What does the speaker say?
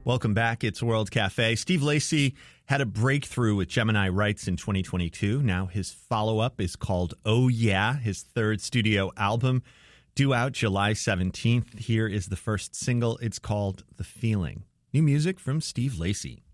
Welcome back. It's World Cafe. Steve Lacy had a breakthrough with Gemini Rights in 2022. Now his follow-up is called Oh Yeah, his third studio album, due out July 17th. Here is the first single. It's called The Feeling. New music from Steve Lacy.